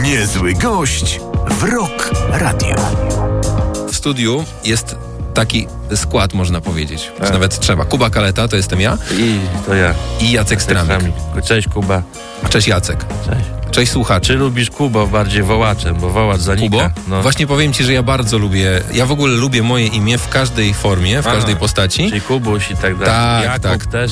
Niezły gość w Rock Radio. W studiu jest taki skład, można powiedzieć. Czy nawet trzeba. Kuba Kaleta, to jestem ja. I to ja. I Jacek Stramik. Cześć Kuba. Cześć Jacek. Cześć. Cześć słuchacze. Czy lubisz Kubo bardziej wołaczem, bo wołacz zanika? Kubo? No. Właśnie powiem ci, że ja bardzo lubię, ja w ogóle lubię moje imię w każdej formie, w każdej postaci. Czyli Kubuś i tak dalej. Jakub też?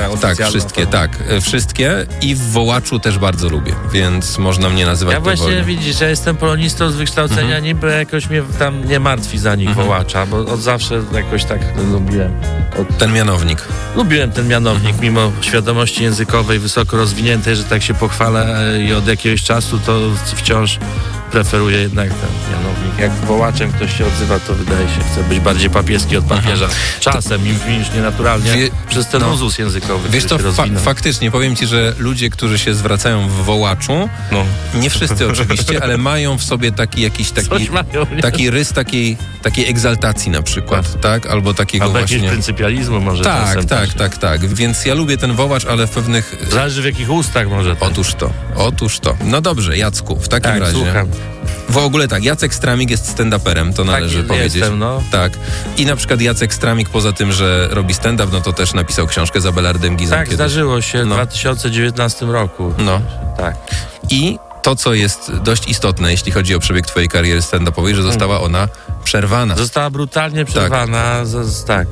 Wszystkie i w wołaczu też bardzo lubię, więc można mnie nazywać Ja właśnie dowolnie. widzisz, ja jestem polonistą z wykształcenia, niby jakoś mnie tam nie martwi za nich wołacza, bo od zawsze jakoś tak lubiłem. Ten mianownik. Lubiłem ten mianownik, mimo świadomości językowej wysoko rozwiniętej, że tak się pochwalę i od jakiegoś czasu to wciąż preferuję jednak ten mianownik. Jak wołaczem ktoś się odzywa, to wydaje się, chce być bardziej papieski od papieża. Czasem niż nienaturalnie przez ten uzus językowy, Wiesz to, faktycznie, powiem ci, że ludzie, którzy się zwracają w wołaczu, nie wszyscy oczywiście, ale mają w sobie taki rys takiej egzaltacji na przykład, tak? Albo takiego albo właśnie... jakiegoś pryncypializmu może. Tak. Więc ja lubię ten wołacz, ale w pewnych... Zależy w jakich ustach może. Otóż to. No dobrze, Jacku, w takim razie... Słucham. W ogóle tak, Jacek Stramik jest stand-uperem, to należy powiedzieć. Jestem, Tak. I na przykład Jacek Stramik, poza tym, że robi stand-up, no to też napisał książkę z Abelardem Gizem. Tak, zdarzyło się w 2019 roku. Tak. I to, co jest dość istotne, jeśli chodzi o przebieg twojej kariery stand-upowej, że została ona przerwana. Została brutalnie przerwana. Tak.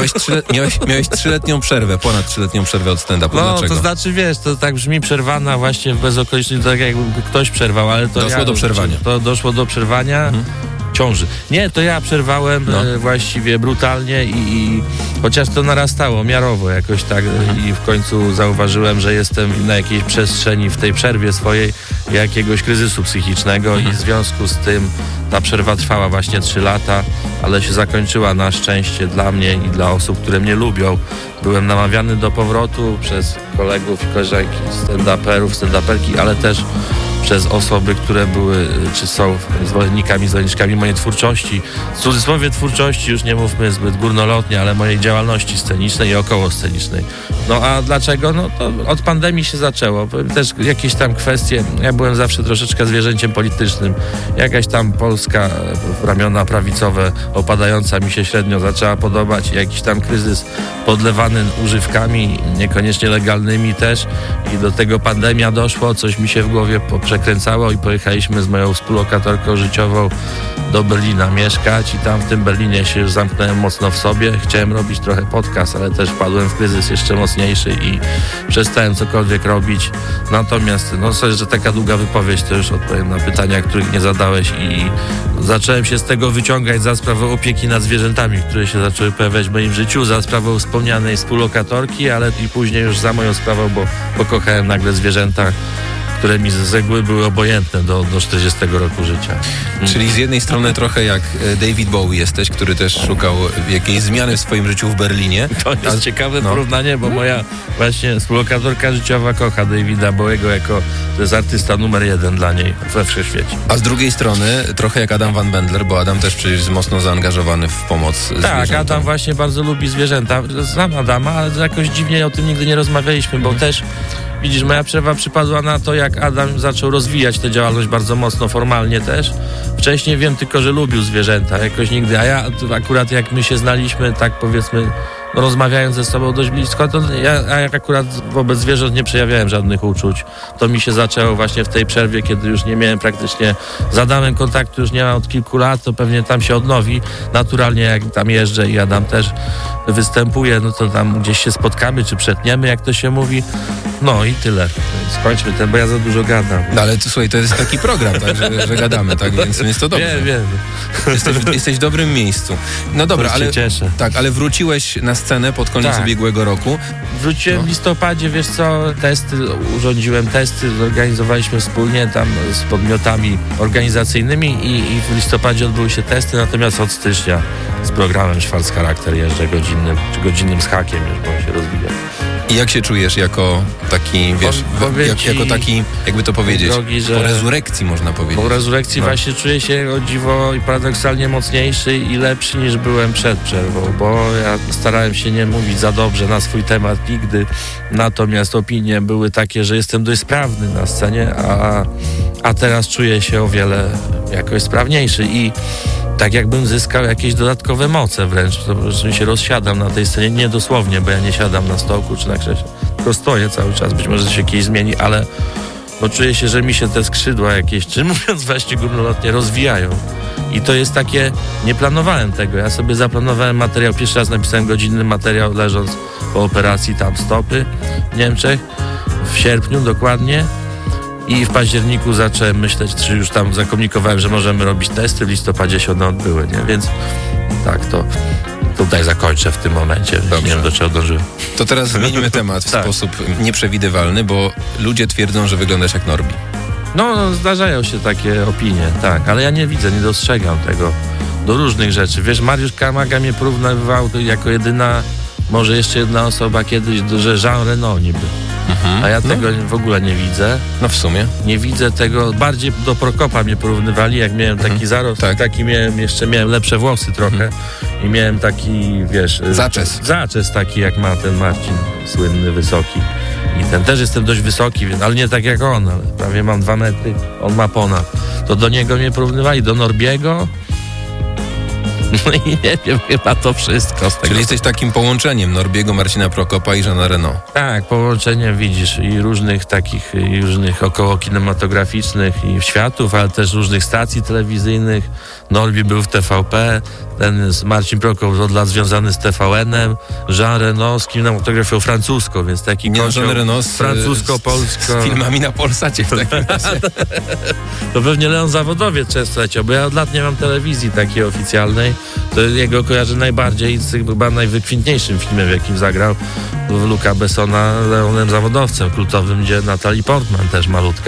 Miałeś 3-letnią przerwę, ponad 3-letnią przerwę od stand-upu. Dlaczego? To znaczy, wiesz, to tak brzmi przerwana właśnie bez okoliczności, tak jakby ktoś przerwał, ale to doszło do przerwania. To doszło do przerwania ciąży. Nie, to ja przerwałem właściwie brutalnie i chociaż to narastało miarowo jakoś tak i w końcu zauważyłem, że jestem na jakiejś przestrzeni w tej przerwie swojej jakiegoś kryzysu psychicznego i w związku z tym ta przerwa trwała właśnie 3 lata, ale się zakończyła na szczęście dla mnie i dla osób, które mnie lubią. Byłem namawiany do powrotu przez kolegów i koleżanki stand-uperów, stand-uperki, ale też przez osoby, które były, czy są zwolenniczkami mojej twórczości. W cudzysłowie twórczości, już nie mówmy zbyt górnolotnie, ale mojej działalności scenicznej i okołoscenicznej. No a dlaczego? No to od pandemii się zaczęło. Też jakieś tam kwestie, ja byłem zawsze troszeczkę zwierzęciem politycznym. Jakaś tam Polska ramiona prawicowe opadająca mi się średnio zaczęła podobać. Jakiś tam kryzys podlewany używkami, niekoniecznie legalnymi też. I do tego pandemia doszło, coś mi się w głowie przekręcało i pojechaliśmy z moją współlokatorką życiową do Berlina mieszkać i tam w tym Berlinie się już zamknąłem mocno w sobie. Chciałem robić trochę podcast, ale też wpadłem w kryzys jeszcze mocniejszy i przestałem cokolwiek robić. Natomiast, że taka długa wypowiedź, to już odpowiem na pytania, których nie zadałeś i zacząłem się z tego wyciągać za sprawą opieki nad zwierzętami, które się zaczęły pojawiać w moim życiu, za sprawą wspomnianej współlokatorki, ale i później już za moją sprawą, bo pokochałem nagle zwierzęta, które mi z reguły były obojętne do 40 roku życia. Czyli z jednej strony trochę jak David Bowie jesteś, który też szukał jakiejś zmiany w swoim życiu w Berlinie. To jest ciekawe porównanie, bo moja właśnie współlokatorka życiowa kocha Davida Bowiego to jest artysta numer 1 dla niej we wszechświecie. A z drugiej strony trochę jak Adam Van Bendler, bo Adam też przecież jest mocno zaangażowany w pomoc zwierzętom. Tak, Adam właśnie bardzo lubi zwierzęta. Znam Adama, ale jakoś dziwnie o tym nigdy nie rozmawialiśmy, bo też widzisz, moja przerwa przypadła na to, jak Adam zaczął rozwijać tę działalność bardzo mocno, formalnie też. Wcześniej wiem tylko, że lubił zwierzęta, jakoś nigdy, a ja akurat jak my się znaliśmy, tak powiedzmy, rozmawiając ze sobą dość blisko, to ja akurat wobec zwierząt nie przejawiałem żadnych uczuć. To mi się zaczęło właśnie w tej przerwie, kiedy już nie miałem praktycznie z Adamem kontaktu, już nie mam od kilku lat, to pewnie tam się odnowi. Naturalnie jak tam jeżdżę i Adam też występuje, no to tam gdzieś się spotkamy, czy przetniemy, jak to się mówi. No i tyle. Skończmy ten, bo ja za dużo gadam. No ale słuchaj, to jest taki program, tak, że gadamy, tak, więc jest to dobrze. Wiem. Jesteś w dobrym miejscu. No dobra, ale cieszę. Tak, ale wróciłeś na scenę pod koniec ubiegłego roku. Wróciłem w listopadzie, wiesz co, urządziłem testy, zorganizowaliśmy wspólnie tam z podmiotami organizacyjnymi i w listopadzie odbyły się testy, natomiast od stycznia z programem Schwarzcharakter jeżdżę godzinnym z hakiem, już bo się rozwija. I jak się czujesz jako taki, wiesz, jako taki, jakby to powiedzieć, drogi, po rezurekcji można powiedzieć. Po rezurekcji właśnie czuję się o dziwo i paradoksalnie mocniejszy i lepszy niż byłem przed przerwą, bo ja starałem się nie mówić za dobrze na swój temat nigdy, natomiast opinie były takie, że jestem dość sprawny na scenie, a teraz czuję się o wiele jakoś sprawniejszy i tak jakbym zyskał jakieś dodatkowe moce wręcz, że się rozsiadam na tej scenie, nie dosłownie, bo ja nie siadam na stołku czy na krześle, tylko stoję cały czas, być może się kiedyś zmieni, ale czuję się, że mi się te skrzydła jakieś, czy mówiąc właśnie górnolotnie, rozwijają. I to jest takie, nie planowałem tego, ja sobie zaplanowałem materiał, pierwszy raz napisałem godzinny materiał leżąc po operacji tam stopy w Niemczech, w sierpniu dokładnie. I w październiku zacząłem myśleć, czy już tam zakomunikowałem, że możemy robić testy, w listopadzie się one odbyły, nie? Więc tak, to tutaj zakończę w tym momencie. Nie wiem, do czego dążyłem. To teraz zmienimy temat w sposób nieprzewidywalny, bo ludzie twierdzą, że wyglądasz jak Norbi. No, zdarzają się takie opinie, tak, ale ja nie widzę, nie dostrzegam tego do różnych rzeczy. Wiesz, Mariusz Kamaga mnie porównywał jako jedyna, może jeszcze jedna osoba kiedyś, że Jean Reno niby. A ja tego w ogóle nie widzę. No w sumie. Nie widzę tego. Bardziej do Prokopa mnie porównywali, jak miałem taki zarost, taki miałem lepsze włosy trochę i miałem taki, wiesz... Zaczes taki, jak ma ten Marcin, słynny, wysoki. I ten też jestem dość wysoki, ale nie tak jak on, ale prawie mam 2 metry, on ma ponad. To do niego mnie porównywali, do Norbiego. No i nie wiem, chyba to wszystko z tego. Czyli jesteś takim połączeniem Norbiego, Marcina Prokopa i Jeana Reno. Tak, połączeniem widzisz i różnych takich, i różnych około kinematograficznych i światów, ale też różnych stacji telewizyjnych. Norbi był w TVP, ten Marcin Prokop od lat związany z TVN-em, Jean Reno z kinematografią francuską, więc taki Jean Reno francusko-polsko. Z filmami na Polsacie w takim razie. To pewnie Leon Zawodowiec często leciał, bo ja od lat nie mam telewizji takiej oficjalnej. To jego kojarzę najbardziej z chyba najwykwintniejszym filmem, w jakim zagrał Luca Bessona, Leonem Zawodowcem kultowym, gdzie Natalie Portman też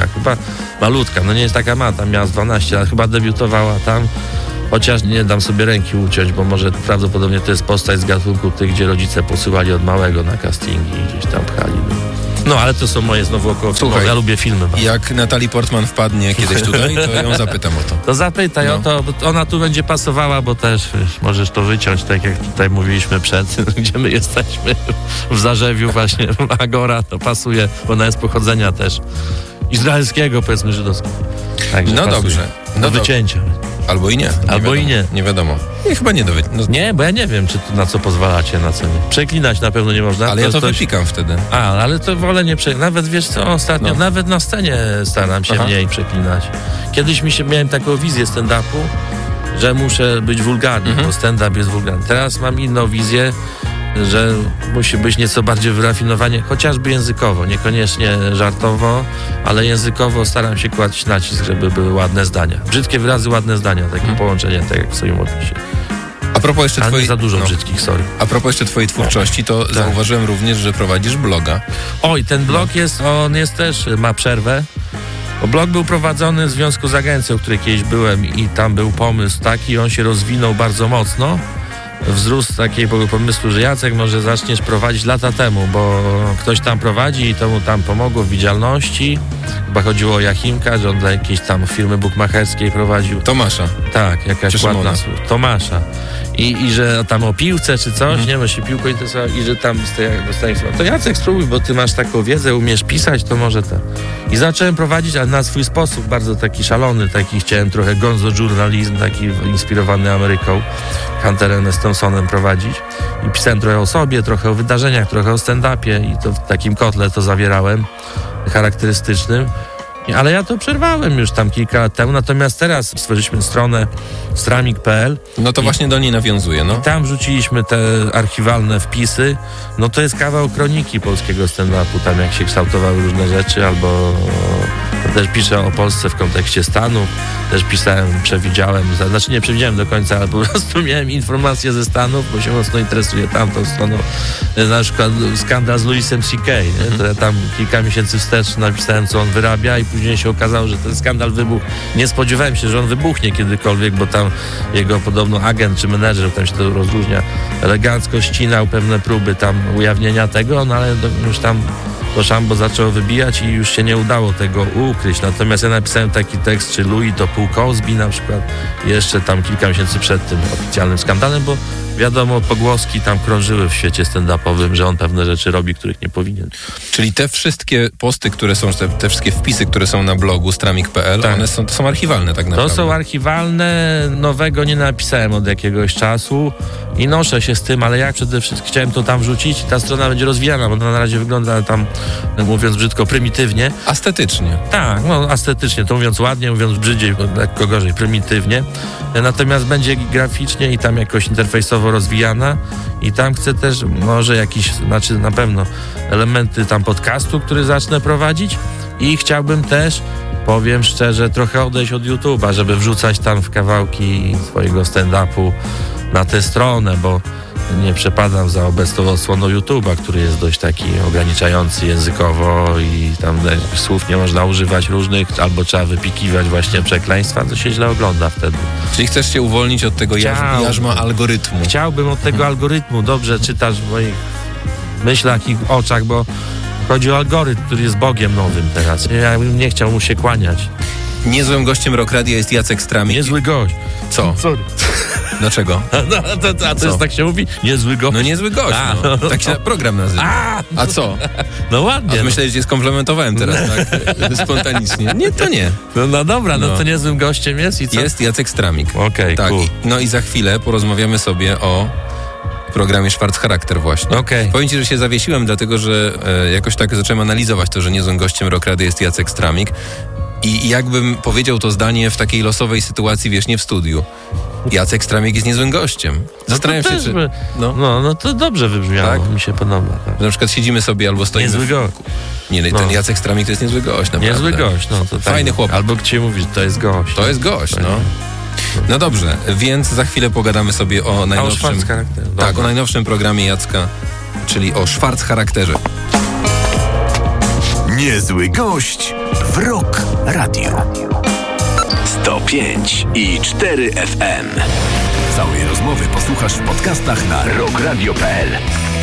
malutka, no nie jest taka ma, tam miała 12 lat, chyba debiutowała tam, chociaż nie dam sobie ręki uciąć, bo może prawdopodobnie to jest postać z gatunku tych, gdzie rodzice posyłali od małego na castingi i gdzieś tam pchali. No, ale to są moje znowu około filmowe. Ja lubię filmy bardzo. Jak Natalie Portman wpadnie kiedyś tutaj, to ją zapytam o to. To zapytaj o to, bo ona tu będzie pasowała, bo też wiesz, możesz to wyciąć, tak jak tutaj mówiliśmy gdzie my jesteśmy, w Zarzewiu właśnie, Agora, to pasuje, bo ona jest pochodzenia też izraelskiego, powiedzmy żydowskiego. Także no pasuje. Dobrze. Do wycięcia. Albo i nie. Albo i nie. Nie wiadomo. Chyba nie do wycięcia. Nie, bo ja nie wiem, czy na co pozwalacie, na co nie. Przeklinać na pewno nie można. Ale ja to wypikam wtedy. Ale to wolę nie przeklinać. Nawet wiesz co, ostatnio, nawet na scenie staram się mniej przeklinać. Kiedyś miałem taką wizję stand-upu, że muszę być wulgarny, bo stand-up jest wulgarny. Teraz mam inną wizję, że musi być nieco bardziej wyrafinowanie, chociażby językowo, niekoniecznie żartowo, ale językowo staram się kłaść nacisk, żeby były ładne zdania. Brzydkie wyrazy, ładne zdania, takie połączenie, tak jak w swoim opisie. A propos jeszcze twojej... za dużo brzydkich, sorry. A propos jeszcze twojej twórczości, to zauważyłem również, że prowadzisz bloga. Oj, ten blog on jest też, ma przerwę. Bo blog był prowadzony w związku z agencją, w której kiedyś byłem i tam był pomysł taki, on się rozwinął bardzo mocno. Wzrósł takiego pomysłu, że Jacek może zaczniesz prowadzić lata temu, bo ktoś tam prowadzi i to mu tam pomogło w widzialności. Chyba chodziło o Jachimka, że on dla jakiejś tam firmy bukmacherskiej prowadził. Tomasza. Tak, jakaś ładna Tomasza. I że tam o piłce czy coś, nie, bo się piłką interesował i że tam dostaniesz. To Jacek, spróbuj, bo ty masz taką wiedzę, umiesz pisać, to może to. I zacząłem prowadzić, ale na swój sposób, bardzo taki szalony, chciałem trochę gonzo journalizm, taki inspirowany Ameryką, Hunterem S. Thompsonem prowadzić. I pisałem trochę o sobie, trochę o wydarzeniach, trochę o stand-upie i to w takim kotle to zawierałem, charakterystycznym. Ale ja to przerwałem już tam kilka lat temu, natomiast teraz stworzyliśmy stronę stramik.pl. No to właśnie do niej nawiązuję, no. I tam rzuciliśmy te archiwalne wpisy. No to jest kawał kroniki polskiego stand-upu, tam jak się kształtowały różne rzeczy, albo też piszę o Polsce w kontekście Stanów. też pisałem, nie przewidziałem do końca, ale po prostu miałem informacje ze Stanów, bo się mocno interesuję tamtą stroną. Na przykład skandal z Louisem C.K., to ja tam kilka miesięcy wstecz napisałem, co on wyrabia i później się okazało, że ten skandal wybuchł. Nie spodziewałem się, że on wybuchnie kiedykolwiek, bo tam jego podobno agent czy menedżer, tam się to rozróżnia, elegancko ścinał pewne próby tam ujawnienia tego, no ale już tam to szambo zaczęło wybijać i już się nie udało tego ukryć. Natomiast ja napisałem taki tekst, czy Louis to pół Cosby na przykład, jeszcze tam kilka miesięcy przed tym oficjalnym skandalem, bo wiadomo, pogłoski tam krążyły w świecie stand-upowym, że on pewne rzeczy robi, których nie powinien. Czyli te wszystkie posty, które są, te wszystkie wpisy, które są na blogu stramik.pl, tak. One to są archiwalne tak naprawdę. To są archiwalne, nowego nie napisałem od jakiegoś czasu i noszę się z tym, ale jak przede wszystkim chciałem to tam wrzucić i ta strona będzie rozwijana, bo ona na razie wygląda tam, mówiąc brzydko, prymitywnie. Estetycznie. Tak, no estetycznie, to mówiąc ładnie, mówiąc brzydziej, lekko gorzej, prymitywnie. Natomiast będzie graficznie i tam jakoś interfejsowo rozwijana i tam chcę też może jakieś, na pewno elementy tam podcastu, który zacznę prowadzić i chciałbym też, powiem szczerze, trochę odejść od YouTube'a, żeby wrzucać tam w kawałki swojego stand-upu na tę stronę, bo nie przepadam za obecną odsłoną YouTube'a, który jest dość taki ograniczający językowo i tam słów nie można używać różnych, albo trzeba wypikiwać właśnie przekleństwa, to się źle ogląda wtedy. Czyli chcesz się uwolnić od tego jarzma algorytmu? Chciałbym od tego algorytmu. Dobrze czytasz w moich myślach i oczach, bo chodzi o algorytm, który jest Bogiem nowym teraz. Ja bym nie chciał mu się kłaniać. Niezłym gościem Rock Radia jest Jacek Stramik. Niezły gość. Co? Sorry. Dlaczego? A to jest, tak się mówi? Niezły gość. No niezły gość, tak się program nazywa. A co? No ładnie. A myślałeś, że cię skomplementowałem teraz, tak? Spontanicznie. Nie, to nie. No dobra, no to niezłym gościem jest i co? Jest Jacek Stramik. Okej, tak. Cool. No i za chwilę porozmawiamy sobie o programie Schwarzcharakter właśnie. Okay. Powiem ci, że się zawiesiłem, dlatego że jakoś tak zacząłem analizować to, że niezłym gościem Rock Radia jest Jacek Stramik. I jakbym powiedział to zdanie w takiej losowej sytuacji, wiesz, nie w studiu. Jacek Stramik jest niezłym gościem. Zastanawiam się, czy... No to dobrze wybrzmiało, tak? Mi się podoba. Tak. Na przykład siedzimy sobie albo stoimy... Niezły gość. Nie, ten Jacek Stramik to jest niezły gość, naprawdę. Niezły gość, no to fajny tak. chłopak. Albo gdzie mówisz, to jest gość. To jest gość, no. No dobrze, więc za chwilę pogadamy sobie o najnowszym... Tak, o najnowszym programie Jacka, czyli o Schwarzcharakterze. Niezły gość w Rock Radio. 105,4 FM. Całej rozmowy posłuchasz w podcastach na rockradio.pl.